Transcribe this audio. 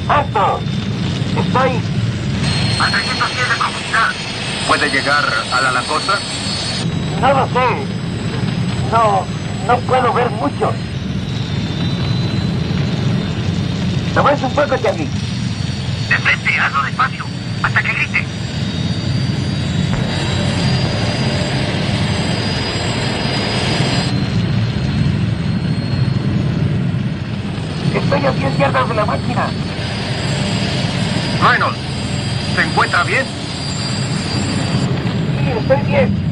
¡Alto! Estoy A 300 pies de profundidad. ¿Puede llegar a la langosta? No lo sé. No puedo ver mucho. Tomáis un poco, Charlie. De frente, hazlo despacio, hasta que grite. Estoy a 10 yardas de la máquina. Reynolds, ¿se encuentra bien? Sí, estoy bien.